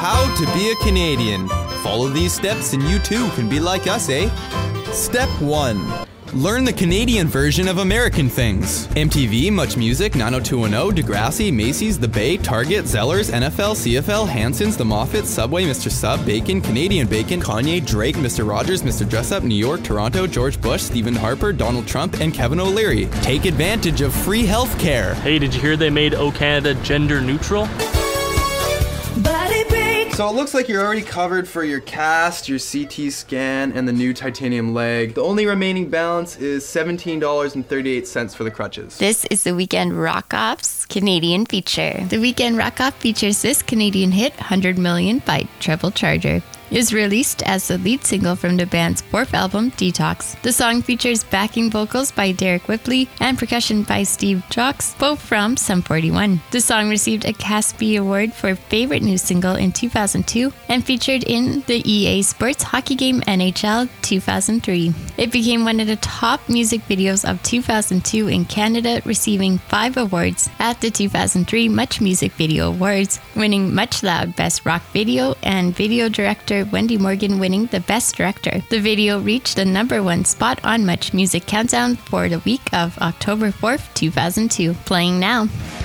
how to be a Canadian. Follow these steps and you too can be like us, eh? Step 1. Learn the Canadian version of American things. MTV, Much Music, 90210, Degrassi, Macy's, The Bay, Target, Zellers, NFL, CFL, Hanson's, The Moffat, Subway, Mr. Sub, Bacon, Canadian Bacon, Kanye, Drake, Mr. Rogers, Mr. Dressup, New York, Toronto, George Bush, Stephen Harper, Donald Trump, and Kevin O'Leary. Take advantage of free health care. Hey, did you hear they made O Canada gender neutral? So it looks like you're already covered for your cast, your CT scan, and the new titanium leg. The only remaining balance is $17.38 for the crutches. This is the Weekend Rock-Off's Canadian feature. The Weekend Rock-Off features this Canadian hit, 100 Million by Treble Charger. It was released as the lead single from the band's fourth album, Detox. The song features backing vocals by Derek Whipley and percussion by Steve Jocks, both from Sum 41. The song received a Caspi Award for Favorite New Single in 2002 and featured in the EA Sports hockey game NHL 2003. It became one of the top music videos of 2002 in Canada, receiving 5 awards at the 2003 Much Music Video Awards, winning Much Loud Best Rock Video and Video Director Wendy Morgan winning the Best Director. The video reached the #1 spot on Much Music Countdown for the week of October 4th, 2002. Playing now.